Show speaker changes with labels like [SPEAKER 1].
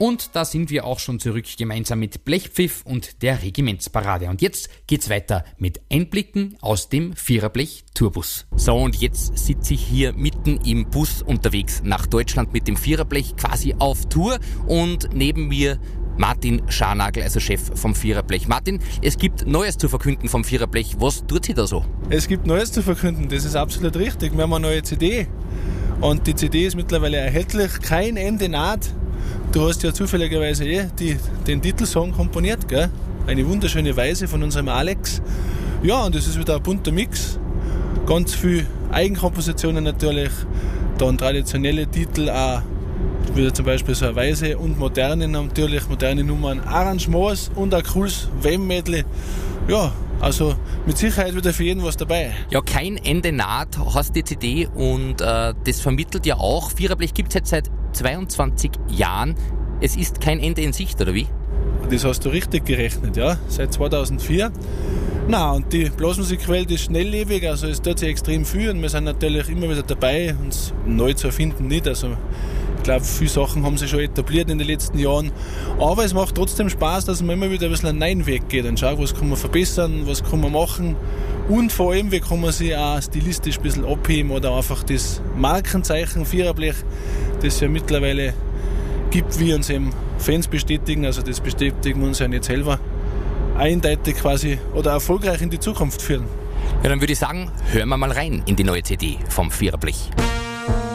[SPEAKER 1] Und da sind wir auch schon zurück, gemeinsam mit Blechpfiff und der Regimentsparade. Und jetzt geht's weiter mit Einblicken aus dem Viererblech-Tourbus. So, und jetzt sitze ich hier mitten im Bus unterwegs nach Deutschland mit dem Viererblech, quasi auf Tour. Und neben mir Martin Scharnagl, also Chef vom Viererblech. Martin, es gibt Neues zu verkünden vom Viererblech. Was tut sie da so?
[SPEAKER 2] Es gibt Neues zu verkünden, das ist absolut richtig. Wir haben eine neue CD und die CD ist mittlerweile erhältlich. Kein Ende naht. Du hast ja zufälligerweise den Titelsong komponiert, gell? Eine wunderschöne Weise von unserem Alex. Ja, und es ist wieder ein bunter Mix. Ganz viele Eigenkompositionen natürlich, dann traditionelle Titel auch, wie zum Beispiel so eine Weise und moderne natürlich, moderne Nummern, Arrangements und ein cooles WM-Medley. Ja, also mit Sicherheit wieder für jeden was dabei.
[SPEAKER 1] Ja, kein Ende naht, hast die CD und das vermittelt ja auch. Viererblech gibt es jetzt seit 22 Jahren. Es ist kein Ende in Sicht, oder wie?
[SPEAKER 2] Das hast du richtig gerechnet, ja, seit 2004. Na, und die Blasmusikwelt ist schnelllebig, also es tut sich extrem viel und wir sind natürlich immer wieder dabei, uns neu zu erfinden nicht. Also ich glaube, viele Sachen haben sich schon etabliert in den letzten Jahren. Aber es macht trotzdem Spaß, dass man immer wieder ein bisschen einen neuen Weg geht und schaut, was kann man verbessern, was kann man machen. Und vor allem, wie kann man sich auch stilistisch ein bisschen abheben oder einfach das Markenzeichen Viererblech, das ja mittlerweile gibt, wie uns eben Fans bestätigen, also das bestätigen wir uns ja nicht selber, eindeutig quasi oder erfolgreich in die Zukunft führen.
[SPEAKER 1] Ja, dann würde ich sagen, hören wir mal rein in die neue CD vom Viererblech.